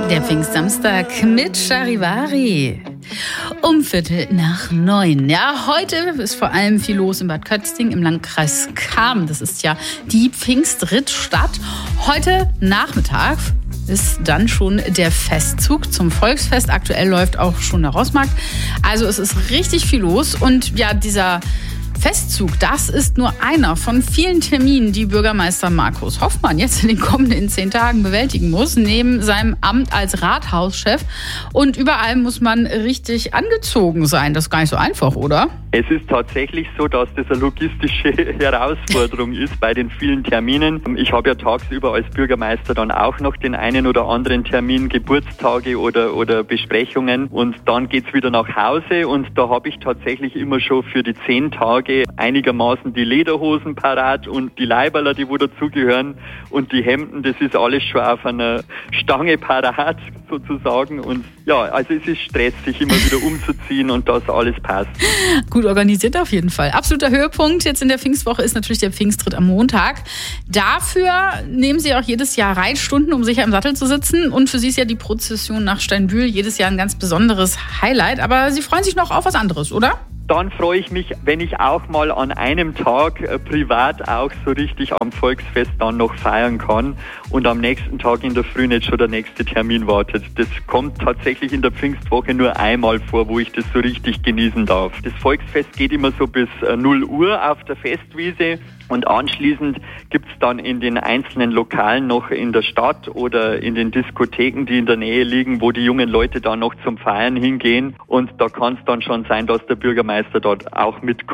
Der Pfingstsamstag mit Charivari. Um 8:45. Ja, heute ist vor allem viel los in Bad Kötzting im Landkreis Cham. Das ist ja die Pfingstrittstadt. Heute Nachmittag ist dann schon der Festzug zum Volksfest. Aktuell läuft auch schon der Rossmarkt. Also es ist richtig viel los. Und ja, dieser Festzug, das ist nur einer von vielen Terminen, die Bürgermeister Markus Hoffmann jetzt in den kommenden 10 Tagen bewältigen muss, neben seinem Amt als Rathauschef. Und überall muss man richtig angezogen sein. Das ist gar nicht so einfach, oder? Es ist tatsächlich so, dass das eine logistische Herausforderung ist bei den vielen Terminen. Ich habe ja tagsüber als Bürgermeister dann auch noch den einen oder anderen Termin, Geburtstage oder Besprechungen. Und dann geht's wieder nach Hause und da habe ich tatsächlich immer schon für die 10 Tage einigermaßen die Lederhosen parat und die Leiberler, die wo dazugehören, und die Hemden, das ist alles schon auf einer Stange parat sozusagen. Und ja, also es ist stressig, immer wieder umzuziehen und dass alles passt. Gut organisiert auf jeden Fall. Absoluter Höhepunkt jetzt in der Pfingstwoche ist natürlich der Pfingstritt am Montag. Dafür nehmen Sie auch jedes Jahr Reitstunden, um sicher im Sattel zu sitzen. Und für Sie ist ja die Prozession nach Steinbühl jedes Jahr ein ganz besonderes Highlight. Aber Sie freuen sich noch auf was anderes, oder? Dann freue ich mich, wenn ich auch mal an einem Tag privat auch so richtig am Volksfest dann noch feiern kann und am nächsten Tag in der Früh nicht schon der nächste Termin wartet. Das kommt tatsächlich in der Pfingstwoche nur einmal vor, wo ich das so richtig genießen darf. Das Volksfest geht immer so bis 0 Uhr auf der Festwiese. Und anschließend gibt's dann in den einzelnen Lokalen noch in der Stadt oder in den Diskotheken, die in der Nähe liegen, wo die jungen Leute dann noch zum Feiern hingehen. Und da kann es dann schon sein, dass der Bürgermeister dort auch mitkommt.